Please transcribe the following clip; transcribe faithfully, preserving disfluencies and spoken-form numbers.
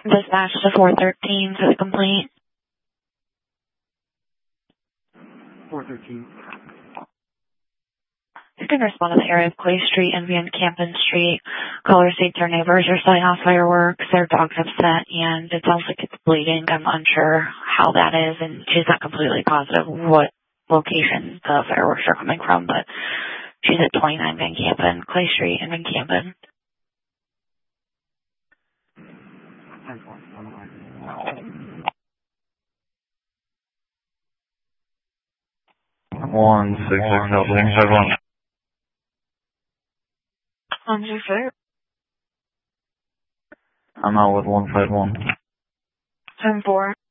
Dispatch to four thirteen for the complaint. four thirteen. You can respond to the area of Clay Street and Van Campen Street. Caller states their neighbors are setting off fireworks. Their dog's upset, and it sounds like it's bleeding. I'm unsure how that is, and she's not completely positive what location the fireworks are coming from, but she's at twenty-nine Van Campen, Clay Street and Van Campen. One six six helping five one. One six six. I'm out with one five one. Ten four.